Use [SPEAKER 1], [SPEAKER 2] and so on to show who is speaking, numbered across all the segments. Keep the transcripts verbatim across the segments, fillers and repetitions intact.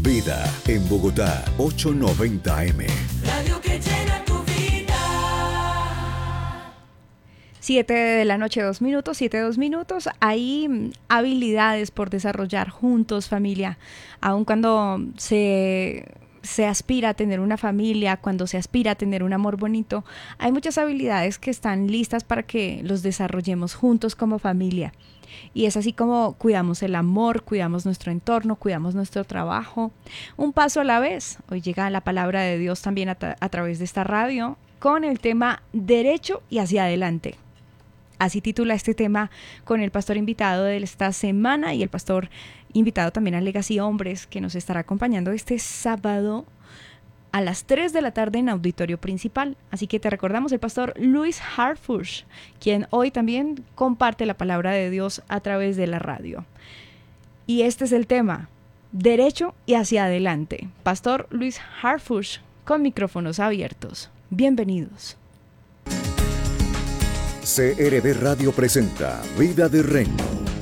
[SPEAKER 1] Vida en Bogotá, ochocientos noventa A M.
[SPEAKER 2] Radio que llena tu vida.
[SPEAKER 3] Siete de la noche, dos minutos, siete, dos minutos. Hay habilidades por desarrollar juntos, familia. Aun cuando se, se aspira a tener una familia, cuando se aspira a tener un amor bonito, hay muchas habilidades que están listas para que los desarrollemos juntos como familia. Y es así como cuidamos el amor, cuidamos nuestro entorno, cuidamos nuestro trabajo, un paso a la vez. Hoy llega la palabra de Dios también a, tra- a través de esta radio con el tema derecho y hacia adelante. Así titula este tema con el pastor invitado de esta semana y el pastor invitado también a Legacy Hombres, que nos estará acompañando este sábado a las tres de la tarde en Auditorio Principal. Así que te recordamos el pastor Luis Harfush, quien hoy también comparte la palabra de Dios a través de la radio. Y este es el tema, derecho y hacia adelante. Pastor Luis Harfush, con micrófonos abiertos. Bienvenidos.
[SPEAKER 1] C R B Radio presenta Vida de Reino.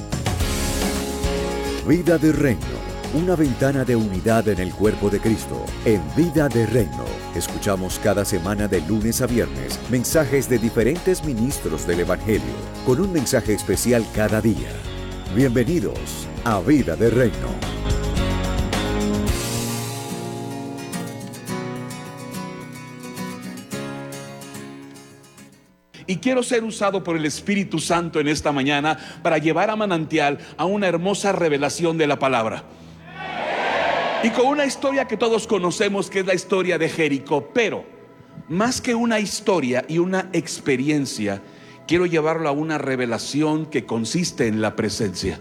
[SPEAKER 1] Vida de Reino. Una ventana de unidad en el cuerpo de Cristo. En Vida de Reino, escuchamos cada semana de lunes a viernes mensajes de diferentes ministros del Evangelio, con un mensaje especial cada día. Bienvenidos a Vida de Reino.
[SPEAKER 4] Y quiero ser usado por el Espíritu Santo en esta mañana para llevar a Manantial a una hermosa revelación de la palabra. Y con una historia que todos conocemos, que es la historia de Jericó. Pero más que una historia y una experiencia, quiero llevarlo a una revelación que consiste en la presencia.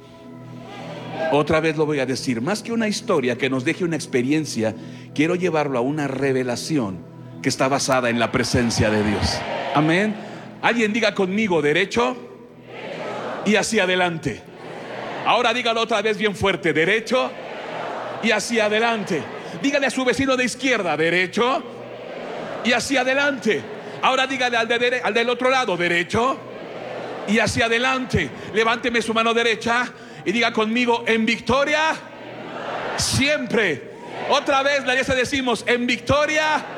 [SPEAKER 4] Otra vez lo voy a decir, más que una historia que nos deje una experiencia, quiero llevarlo a una revelación que está basada en la presencia de Dios. Amén. Alguien diga conmigo, derecho y hacia adelante. Ahora dígalo otra vez bien fuerte, derecho y hacia adelante. Dígale a su vecino de izquierda, derecho y hacia adelante. Ahora dígale al, de, al del otro lado, derecho y hacia adelante. Levánteme su mano derecha y diga conmigo, en victoria siempre. Otra vez la iglesia decimos, en victoria